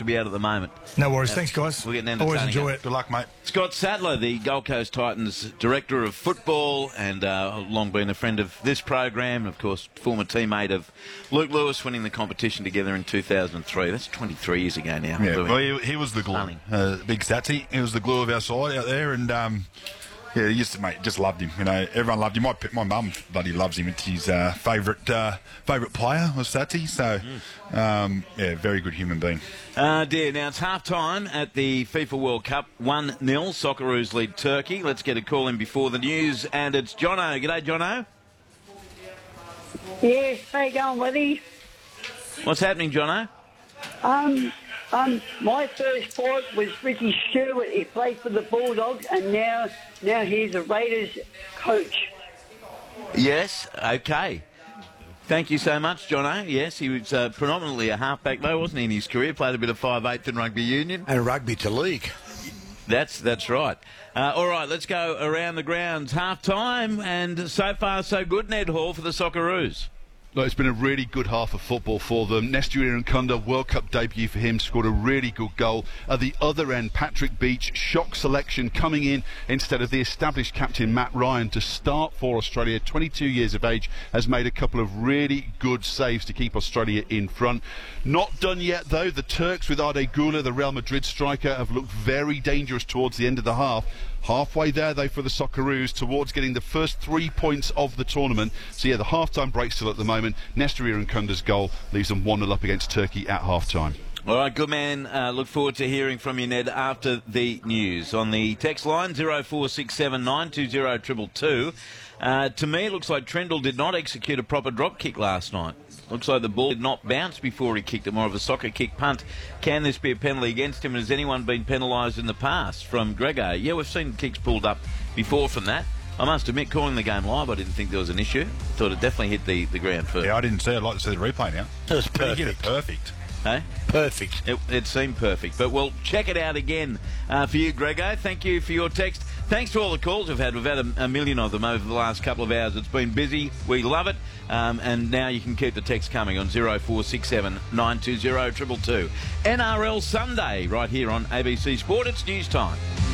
to be out at the moment. No worries. Thanks, guys. We're getting Always entertaining. enjoy it. Good luck, mate. Scott Sadler, the Gold Coast Titans Director of Football and long been a friend of this program. Of course, former teammate of Luke Lewis, winning the competition together in 2003. That's 23 years ago now. Yeah, well, he was the glue. Big Statsy. He was the glue of our side out there, and yeah, he used to, mate, just loved him. You know, everyone loved him. My mum bloody loves him. It's his favourite player was Statsy. So, yeah, very good human being. Dear, now it's half-time at the FIFA World Cup. 1-0, Socceroos lead Turkey. Let's get a call in before the news, and it's Jono. G'day, Jono. Yes, how you going, Willie? What's happening, Jono? My first fight was Ricky Stewart. He played for the Bulldogs, and now he's a Raiders coach. Yes, okay. Thank you so much, Jono. Yes, he was predominantly a halfback, though, wasn't he, in his career? Played a bit of 5/8 in rugby union. And rugby to league. That's right. All right, let's go around the grounds. Half-time, and so far so good, Ned Hall, for the Socceroos. Look, it's been a really good half of football for them. Nestor Irankunda, World Cup debut for him, scored a really good goal. At the other end, Patrick Beach, shock selection, coming in instead of the established captain Matt Ryan to start for Australia. 22 years of age, has made a couple of really good saves to keep Australia in front. Not done yet, though. The Turks with Arde Güler, the Real Madrid striker, have looked very dangerous towards the end of the half. Halfway there, though, for the Socceroos towards getting the first 3 points of the tournament. So, yeah, the half-time break still at the moment. Nestor Irankunda's goal leaves them 1-0 up against Turkey at half-time. All right, good man. Look forward to hearing from you, Ned, after the news. On the text line, 0467 920 222. To me, it looks like Trendall did not execute a proper drop kick last night. Looks like the ball did not bounce before he kicked it, more of a soccer kick punt. Can this be a penalty against him? And has anyone been penalised in the past? From Gregor. Yeah, we've seen kicks pulled up before from that. I must admit, calling the game live, I didn't think there was an issue. Thought it definitely hit the ground first. Yeah, I didn't see it. I'd like to see the replay now. It was But he hit perfect. it perfect. Hey? Perfect. It seemed perfect. But we'll check it out again for you, Grego. Thank you for your text. Thanks to all the calls we've had. We've had a million of them over the last couple of hours. It's been busy. We love it. And now you can keep the text coming on 0467 920 222. NRL Sunday right here on ABC Sport. It's news time.